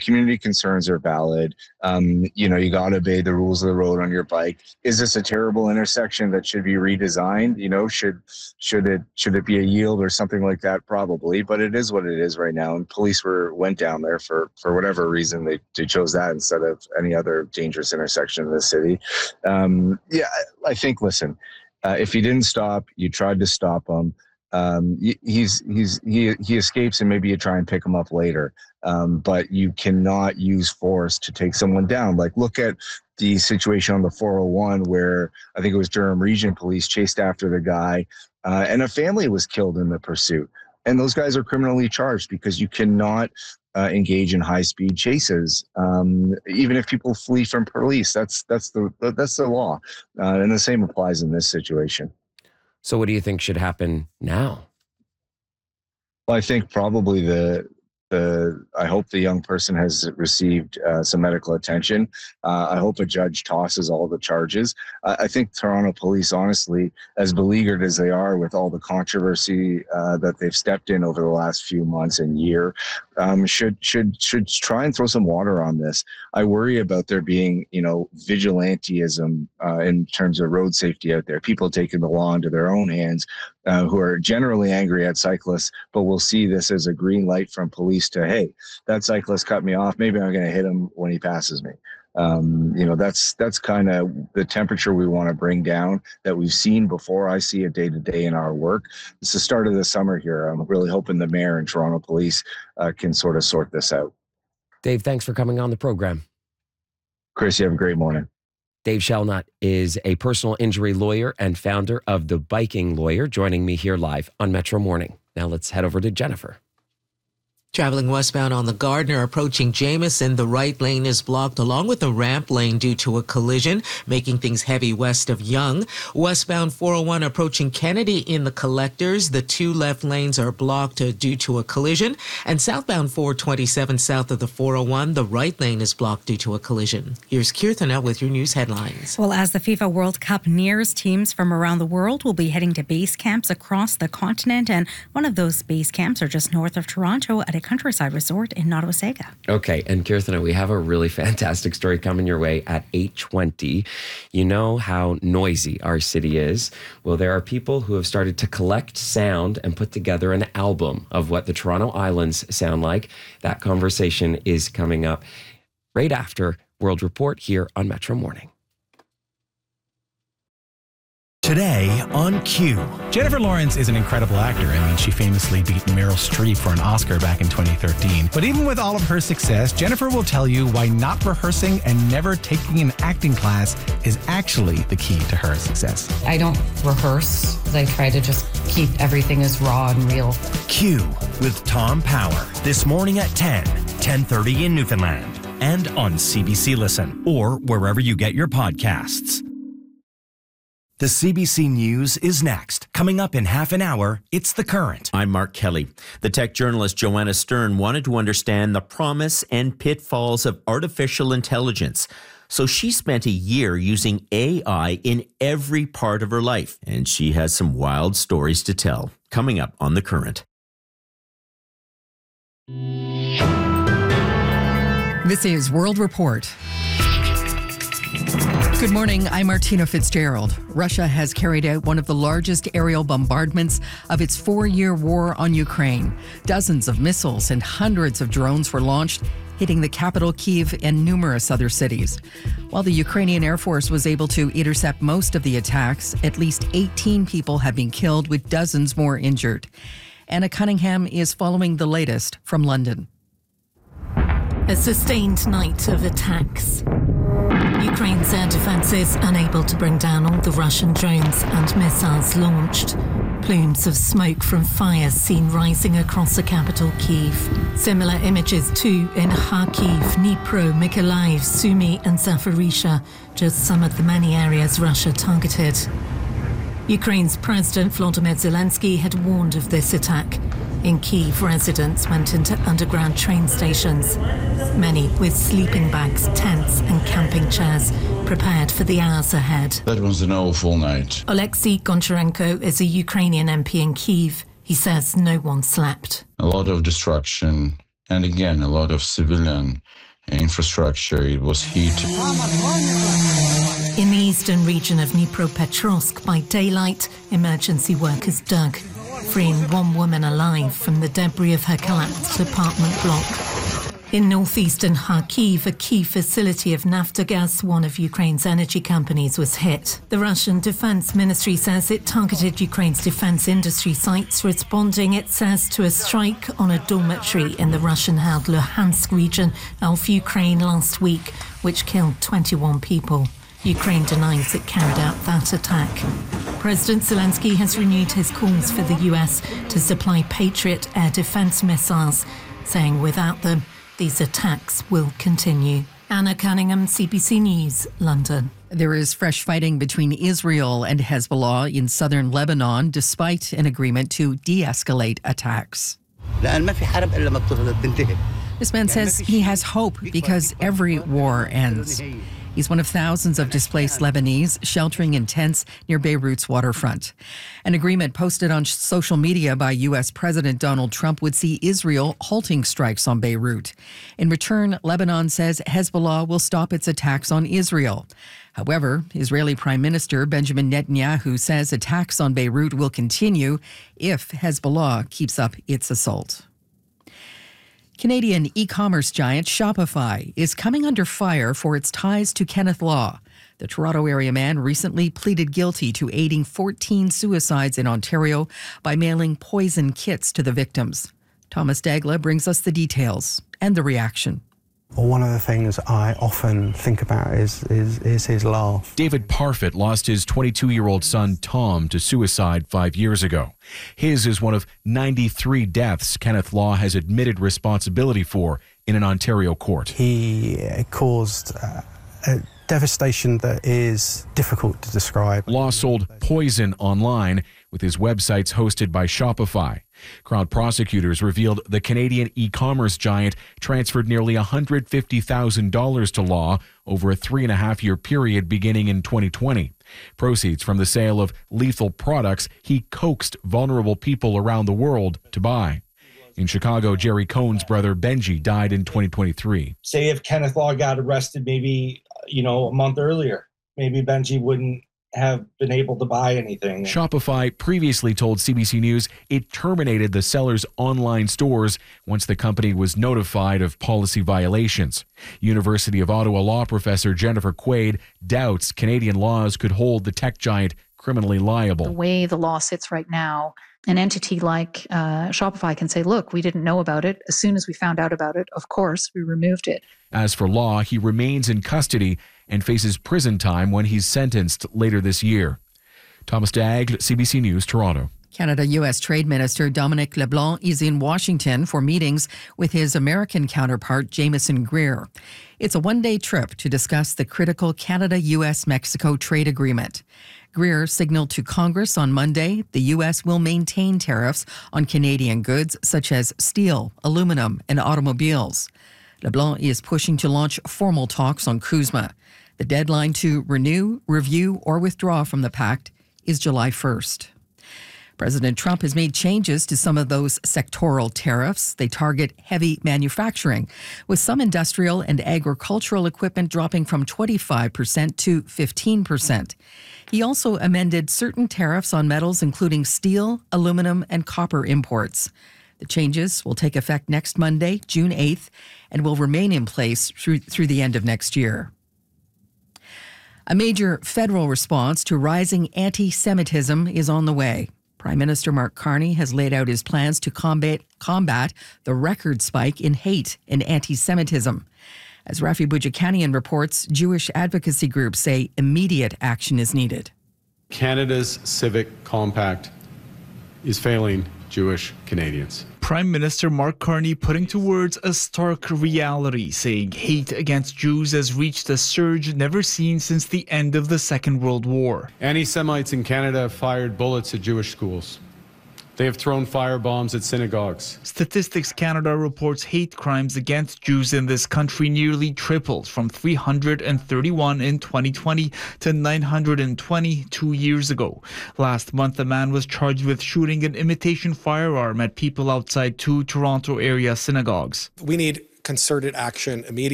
community concerns are valid. You got to obey the rules of the road on your bike. Is this a terrible intersection that should be redesigned? Should it be a yield or something like that? Probably, but it is what it is right now. And police went down there for whatever reason they chose that instead of any other dangerous intersection in the city. I think, listen, if he didn't stop, you tried to stop him. He escapes, and maybe you try and pick him up later. But you cannot use force to take someone down. Like, look at the situation on the 401 where I think it was Durham Region Police chased after the guy, and a family was killed in the pursuit. And those guys are criminally charged because you cannot engage in high-speed chases, even if people flee from police. That's the law, and the same applies in this situation. So what do you think should happen now? Well, I think probably I hope the young person has received some medical attention. I hope a judge tosses all the charges. I think Toronto police, honestly, as beleaguered as they are with all the controversy that they've stepped in over the last few months and year, should try and throw some water on this. I worry about there being, vigilantism in terms of road safety out there. People taking the law into their own hands, who are generally angry at cyclists, but will see this as a green light from police to, hey, that cyclist cut me off. Maybe I'm going to hit him when he passes me. That's kind of the temperature we want to bring down that we've seen before. I see it day to day in our work. It's the start of the summer here. I'm really hoping the mayor and Toronto police can sort of sort this out. Dave, thanks for coming on the program. Chris, you have a great morning. Dave Shelnut is a personal injury lawyer and founder of The Biking Lawyer, joining me here live on Metro Morning. Now let's head over to Jennifer. Traveling westbound on the Gardner approaching Jameson, the right lane is blocked along with the ramp lane due to a collision, making things heavy west of Yonge. Westbound 401 approaching Kennedy in the Collectors, the two left lanes are blocked due to a collision. And southbound 427 south of the 401, the right lane is blocked due to a collision. Here's Kirthana with your news headlines. Well, as the FIFA World Cup nears, teams from around the world will be heading to base camps across the continent. And one of those base camps are just north of Toronto at a countryside resort in Nottawasaga. Okay, and Kirthana, we have a really fantastic story coming your way at 8:20. You know how noisy our city is. Well, there are people who have started to collect sound and put together an album of what the Toronto Islands sound like. That conversation is coming up right after World Report here on Metro Morning. Today on Q. Jennifer Lawrence is an incredible actor. I mean, she famously beat Meryl Streep for an Oscar back in 2013. But even with all of her success, Jennifer will tell you why not rehearsing and never taking an acting class is actually the key to her success. I don't rehearse. I try to just keep everything as raw and real. Q with Tom Power. This morning at 10:30 in Newfoundland. And on CBC Listen or wherever you get your podcasts. The CBC News is next. Coming up in half an hour, it's The Current. I'm Mark Kelly. The tech journalist Joanna Stern wanted to understand the promise and pitfalls of artificial intelligence. So she spent a year using AI in every part of her life. And she has some wild stories to tell. Coming up on The Current. This is World Report. Good morning, I'm Martina Fitzgerald. Russia has carried out one of the largest aerial bombardments of its 4-year war on Ukraine. Dozens of missiles and hundreds of drones were launched, hitting the capital Kyiv and numerous other cities. While the Ukrainian Air Force was able to intercept most of the attacks, at least 18 people have been killed with dozens more injured. Anna Cunningham is following the latest from London. A sustained night of attacks. Ukraine's air defences unable to bring down all the Russian drones and missiles launched. Plumes of smoke from fires seen rising across the capital Kyiv. Similar images too in Kharkiv, Dnipro, Mykolaiv, Sumy and Zaporizhzhia, just some of the many areas Russia targeted. Ukraine's President Volodymyr Zelensky had warned of this attack. In Kyiv, residents went into underground train stations, many with sleeping bags, tents and camping chairs, prepared for the hours ahead. That was an awful night. Oleksiy Goncharenko is a Ukrainian MP in Kyiv. He says no one slept. A lot of destruction, And again, a lot of civilian infrastructure. It was heat. In the eastern region of Dnipropetrovsk, by daylight, emergency workers dug, freeing one woman alive from the debris of her collapsed apartment block. In northeastern Kharkiv, a key facility of Naftogaz, one of Ukraine's energy companies, was hit. The Russian Defense Ministry says it targeted Ukraine's defense industry sites, responding, it says, to a strike on a dormitory in the Russian-held Luhansk region of Ukraine last week, which killed 21 people. Ukraine denies it carried out that attack. President Zelensky has renewed his calls for the US to supply Patriot air defense missiles, saying without them, these attacks will continue. Anna Cunningham, CBC News, London. There is fresh fighting between Israel and Hezbollah in southern Lebanon, despite an agreement to de-escalate attacks. This man says he has hope because every war ends. He's one of thousands of displaced Lebanese sheltering in tents near Beirut's waterfront. An agreement posted on social media by U.S. President Donald Trump would see Israel halting strikes on Beirut. In return, Lebanon says Hezbollah will stop its attacks on Israel. However, Israeli Prime Minister Benjamin Netanyahu says attacks on Beirut will continue if Hezbollah keeps up its assault. Canadian e-commerce giant Shopify is coming under fire for its ties to Kenneth Law. The Toronto area man recently pleaded guilty to aiding 14 suicides in Ontario by mailing poison kits to the victims. Thomas Dagla brings us the details and the reaction. Well, one of the things I often think about is his laugh. David Parfit lost his 22-year-old son, Tom, to suicide 5 years ago. His is one of 93 deaths Kenneth Law has admitted responsibility for in an Ontario court. He caused a devastation that is difficult to describe. Law sold poison online with his websites hosted by Shopify. Crown prosecutors revealed the Canadian e-commerce giant transferred nearly $150,000 to Law over a 3.5-year period beginning in 2020. Proceeds from the sale of lethal products he coaxed vulnerable people around the world to buy. In Chicago, Jerry Cohn's brother Benji died in 2023. Say if Kenneth Law got arrested maybe, a month earlier, maybe Benji wouldn't have been able to buy anything. Shopify previously told CBC News it terminated the seller's online stores once the company was notified of policy violations. University of Ottawa law professor Jennifer Quaid doubts Canadian laws could hold the tech giant criminally liable. The way the law sits right now, an entity like Shopify can say, look, we didn't know about it. As soon as we found out about it, of course, we removed it. As for Law, he remains in custody and faces prison time when he's sentenced later this year. Thomas Dagg, CBC News, Toronto. Canada-U.S. Trade Minister Dominic LeBlanc is in Washington for meetings with his American counterpart, Jameson Greer. It's a one-day trip to discuss the critical Canada-U.S.-Mexico trade agreement. Greer signaled to Congress on Monday the U.S. will maintain tariffs on Canadian goods such as steel, aluminum, and automobiles. LeBlanc is pushing to launch formal talks on CUSMA. The deadline to renew, review, or withdraw from the pact is July 1st. President Trump has made changes to some of those sectoral tariffs. They target heavy manufacturing, with some industrial and agricultural equipment dropping from 25% to 15%. He also amended certain tariffs on metals, including steel, aluminum, and copper imports. The changes will take effect next Monday, June 8th, and will remain in place through the end of next year. A major federal response to rising anti-Semitism is on the way. Prime Minister Mark Carney has laid out his plans to combat the record spike in hate and anti-Semitism. As Rafi Boudjikanian reports, Jewish advocacy groups say immediate action is needed. Canada's civic compact is failing Jewish Canadians. Prime Minister Mark Carney putting to words a stark reality, saying hate against Jews has reached a surge never seen since the end of the Second World War. Anti-Semites in Canada have fired bullets at Jewish schools. They have thrown firebombs at synagogues. Statistics Canada reports hate crimes against Jews in this country nearly tripled from 331 in 2020 to 920 2 years ago. Last month, a man was charged with shooting an imitation firearm at people outside 2 Toronto area synagogues. We need concerted action immediately.